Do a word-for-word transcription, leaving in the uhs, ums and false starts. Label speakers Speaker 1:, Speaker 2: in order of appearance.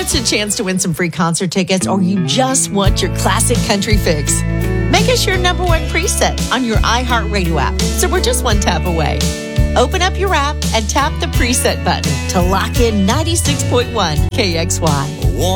Speaker 1: it's a chance to win some free concert tickets, or you just want your classic country fix, make us your number one preset on your iHeartRadio app, so we're just one tap away. Open up your app and tap the preset button to lock in ninety-six point one K X Y.